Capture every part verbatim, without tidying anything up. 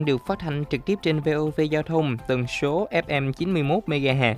được phát thanh trực tiếp trên vê o vê Giao thông tần số ép em chín mươi mốt mê ga héc.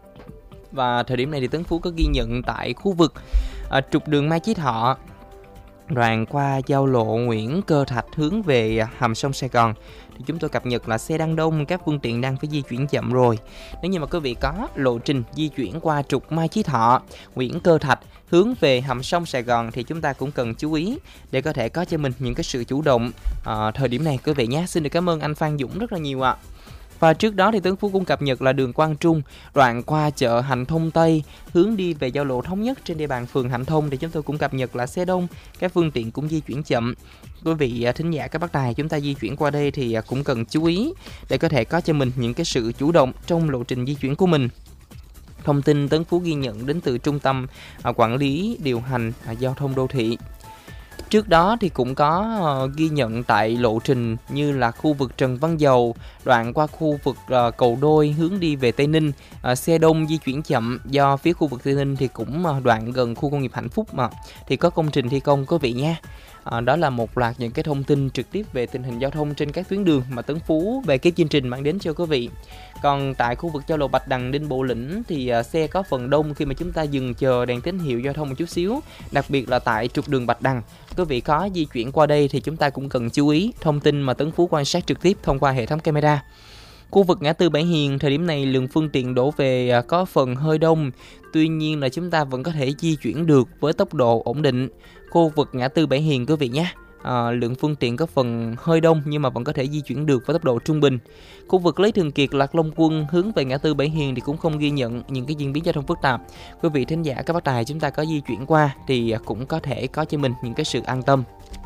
Và thời điểm này thì Tấn Phú có ghi nhận tại khu vực à, trục đường Mai Chí Thọ, đoạn qua giao lộ Nguyễn Cơ Thạch hướng về hầm sông Sài Gòn, thì chúng tôi cập nhật là xe đang đông, các phương tiện đang phải di chuyển chậm rồi. Nếu như mà quý vị có lộ trình di chuyển qua trục Mai Chí Thọ, Nguyễn Cơ Thạch hướng về hầm sông Sài Gòn thì chúng ta cũng cần chú ý để có thể có cho mình những cái sự chủ động à, thời điểm này quý vị nhé. Xin được cảm ơn anh Phan Dũng rất là nhiều ạ. Và trước đó thì Tấn Phú cũng cập nhật là đường Quang Trung, đoạn qua chợ Hạnh Thông Tây hướng đi về giao lộ Thống Nhất trên địa bàn phường Hạnh Thông, thì chúng tôi cũng cập nhật là xe đông, các phương tiện cũng di chuyển chậm. Quý vị thính giả các bác tài chúng ta di chuyển qua đây thì cũng cần chú ý để có thể có cho mình những cái sự chủ động trong lộ trình di chuyển của mình. Thông tin Tấn Phú ghi nhận đến từ Trung tâm Quản lý Điều hành Giao thông Đô thị. Trước đó thì cũng có uh, ghi nhận tại lộ trình như là khu vực Trần Văn Dầu, đoạn qua khu vực uh, Cầu Đôi hướng đi về Tây Ninh, uh, xe đông di chuyển chậm do phía khu vực Tây Ninh thì cũng uh, đoạn gần khu công nghiệp Hạnh Phúc mà thì có công trình thi công quý vị nha. À, đó là một loạt những cái thông tin trực tiếp về tình hình giao thông trên các tuyến đường mà Tấn Phú về cái chương trình mang đến cho quý vị. Còn tại khu vực giao lộ Bạch Đằng Đinh Bộ Lĩnh thì uh, xe có phần đông khi mà chúng ta dừng chờ đèn tín hiệu giao thông một chút xíu, đặc biệt là tại trục đường Bạch Đằng. Quý vị có di chuyển qua đây thì chúng ta cũng cần chú ý thông tin mà Tấn Phú quan sát trực tiếp thông qua hệ thống camera. Khu vực ngã tư Bảy Hiền thời điểm này lượng phương tiện đổ về uh, có phần hơi đông, tuy nhiên là chúng ta vẫn có thể di chuyển được với tốc độ ổn định. Khu vực ngã tư Bảy Hiền quý vị nhé, à, lượng phương tiện có phần hơi đông nhưng mà vẫn có thể di chuyển được với tốc độ trung bình. Khu vực Lý Thường Kiệt Lạc Long Quân hướng về ngã tư Bảy Hiền thì cũng không ghi nhận những cái diễn biến giao thông phức tạp. Quý vị thính giả các bác tài chúng ta có di chuyển qua thì cũng có thể có cho mình những cái sự an tâm.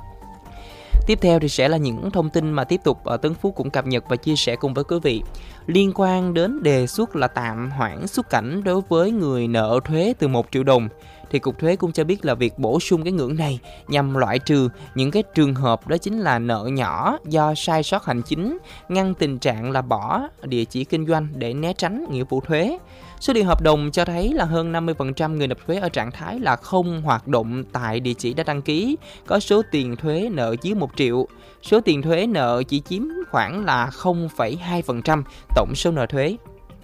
Tiếp theo thì sẽ là những thông tin mà tiếp tục ở Tấn Phú cũng cập nhật và chia sẻ cùng với quý vị liên quan đến đề xuất là tạm hoãn xuất cảnh đối với người nợ thuế từ một triệu đồng. Thì Cục Thuế cũng cho biết là việc bổ sung cái ngưỡng này nhằm loại trừ những cái trường hợp đó chính là nợ nhỏ do sai sót hành chính, ngăn tình trạng là bỏ địa chỉ kinh doanh để né tránh nghĩa vụ thuế. Số liệu hợp đồng cho thấy là hơn năm mươi phần trăm người nộp thuế ở trạng thái là không hoạt động tại địa chỉ đã đăng ký, có số tiền thuế nợ dưới một triệu. Số tiền thuế nợ chỉ chiếm khoảng là không phẩy hai phần trăm tổng số nợ thuế.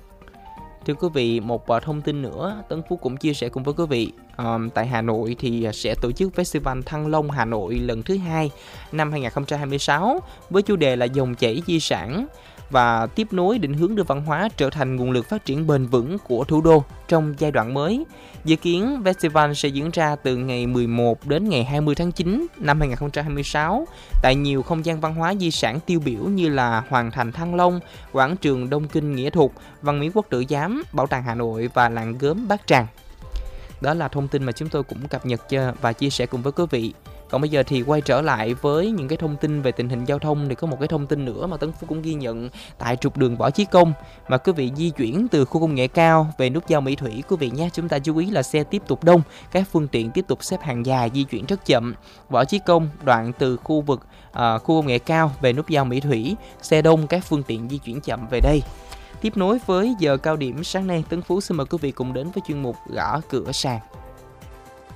Thưa quý vị, một thông tin nữa Tấn Phú cũng chia sẻ cùng với quý vị. À, tại Hà Nội thì sẽ tổ chức Festival Thăng Long Hà Nội lần thứ hai năm hai không hai sáu với chủ đề là dòng chảy di sản và tiếp nối định hướng đưa văn hóa trở thành nguồn lực phát triển bền vững của thủ đô trong giai đoạn mới. Dự kiến festival sẽ diễn ra từ ngày mười một đến ngày hai mươi tháng chín năm hai không hai sáu tại nhiều không gian văn hóa di sản tiêu biểu như là Hoàng thành Thăng Long, quảng trường Đông Kinh Nghĩa Thục, Văn miếu Quốc tử Giám, Bảo tàng Hà Nội và làng gốm Bát Tràng. Đó là thông tin mà chúng tôi cũng cập nhật và chia sẻ cùng với quý vị. Còn bây giờ thì quay trở lại với những cái thông tin về tình hình giao thông thì có một cái thông tin nữa mà Tấn Phú cũng ghi nhận tại trục đường Võ Chí Công mà quý vị di chuyển từ khu công nghệ cao về nút giao Mỹ Thủy quý vị nhé. Chúng ta chú ý là xe tiếp tục đông, các phương tiện tiếp tục xếp hàng dài di chuyển rất chậm. Võ Chí Công đoạn từ khu vực uh, khu công nghệ cao về nút giao Mỹ Thủy, xe đông, các phương tiện di chuyển chậm về đây. Tiếp nối với giờ cao điểm sáng nay, Tấn Phú xin mời quý vị cùng đến với chuyên mục Gõ Cửa Sàn.